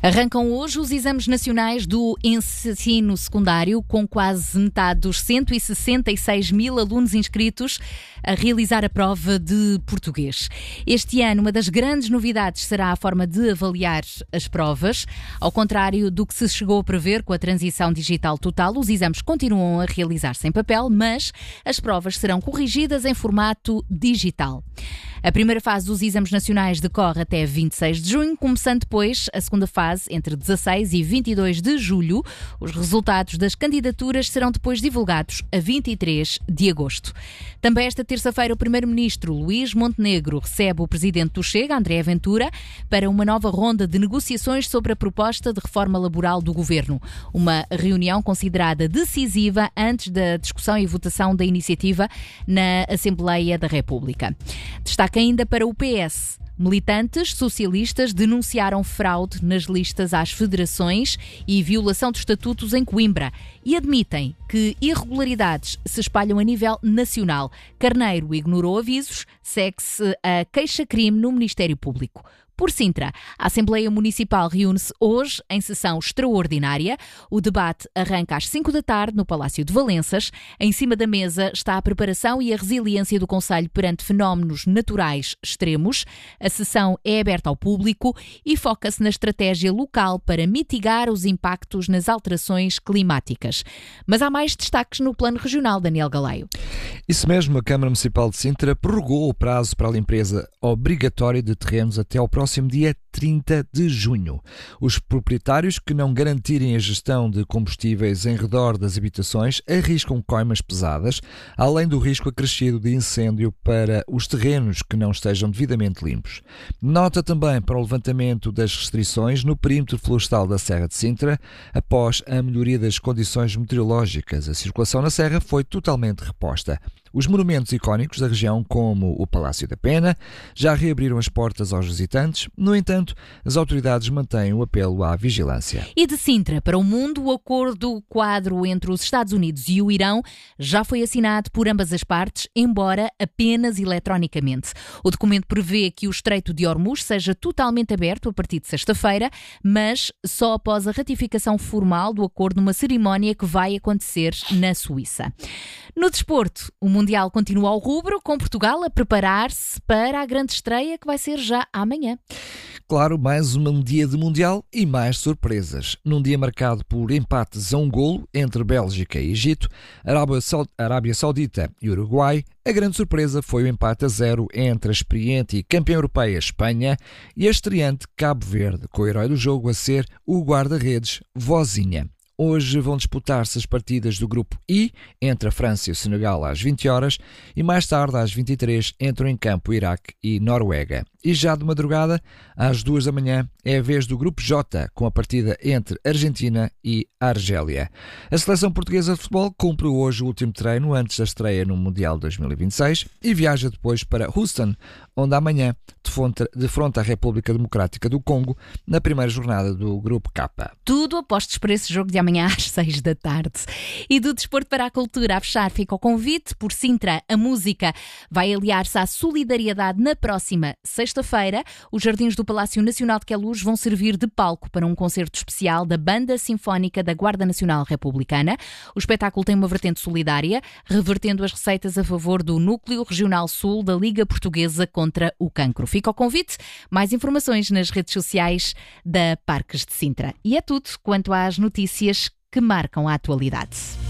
Arrancam hoje os exames nacionais do ensino secundário, com quase metade dos 166 mil alunos inscritos a realizar a prova de português. Este ano, uma das grandes novidades será a forma de avaliar as provas. Ao contrário do que se chegou a prever com a transição digital total, os exames continuam a realizar-se em papel, mas as provas serão corrigidas em formato digital. A primeira fase dos exames nacionais decorre até 26 de junho, começando depois a segunda fase entre 16 e 22 de julho. Os resultados das candidaturas serão depois divulgados a 23 de agosto. Também esta terça-feira o Primeiro-Ministro Luís Montenegro recebe o Presidente do Chega, André Ventura, para uma nova ronda de negociações sobre a proposta de reforma laboral do Governo. Uma reunião considerada decisiva antes da discussão e votação da iniciativa na Assembleia da República. Destaque ainda para o PS. Militantes socialistas denunciaram fraude nas listas às federações e violação de estatutos em Coimbra e admitem que irregularidades se espalham a nível nacional. Carneiro ignorou avisos, segue-se a queixa-crime no Ministério Público. Por Sintra, a Assembleia Municipal reúne-se hoje em sessão extraordinária. O debate arranca às 5 da tarde no Palácio de Valenças. Em cima da mesa está a preparação e a resiliência do Concelho perante fenómenos naturais extremos. A sessão é aberta ao público e foca-se na estratégia local para mitigar os impactos nas alterações climáticas. Mas há mais destaques no plano regional, Daniel Galeio. Isso mesmo, a Câmara Municipal de Sintra prorrogou o prazo para a limpeza obrigatória de terrenos até ao próximo dia 30 de junho. Os proprietários que não garantirem a gestão de combustíveis em redor das habitações arriscam coimas pesadas, além do risco acrescido de incêndio para os terrenos que não estejam devidamente limpos. Nota também para o levantamento das restrições no perímetro florestal da Serra de Sintra, após a melhoria das condições meteorológicas. A circulação na Serra foi totalmente reposta. Os monumentos icónicos da região, como o Palácio da Pena, já reabriram as portas aos visitantes. No entanto, as autoridades mantêm o apelo à vigilância. E de Sintra para o mundo, o acordo quadro entre os Estados Unidos e o Irão já foi assinado por ambas as partes, embora apenas eletronicamente. O documento prevê que o Estreito de Hormuz seja totalmente aberto a partir de sexta-feira, mas só após a ratificação formal do acordo numa cerimónia que vai acontecer na Suíça. No desporto, o Mundial continua ao rubro, com Portugal a preparar-se para a grande estreia que vai ser já amanhã. Claro, mais um dia de Mundial e mais surpresas. Num dia marcado por empates a um golo entre Bélgica e Egito, Arábia Saudita e Uruguai, a grande surpresa foi o empate a 0 entre a experiente e campeã europeia Espanha e a estreante Cabo Verde, com o herói do jogo a ser o guarda-redes Vozinha. Hoje vão disputar-se as partidas do grupo I, entre a França e o Senegal às 20 horas e mais tarde às 23 entram em campo o Iraque e Noruega. E já de madrugada, às 2 da manhã, é a vez do grupo J, com a partida entre Argentina e Argélia. A seleção portuguesa de futebol cumpre hoje o último treino antes da estreia no Mundial 2026 e viaja depois para Houston, onde amanhã defronta a República Democrática do Congo na primeira jornada do Grupo K. Tudo apostos para esse jogo de amanhã às 6 da tarde. E do desporto para a cultura, a fechar fica o convite. Por Sintra, a música vai aliar-se à solidariedade na próxima sexta-feira. Os jardins do Palácio Nacional de Queluz vão servir de palco para um concerto especial da Banda Sinfónica da Guarda Nacional Republicana. O espetáculo tem uma vertente solidária, revertendo as receitas a favor do Núcleo Regional Sul da Liga Portuguesa contra o Cancro. Fica o convite. Mais informações nas redes sociais da Parques de Sintra. E é tudo quanto às notícias que marcam a atualidade.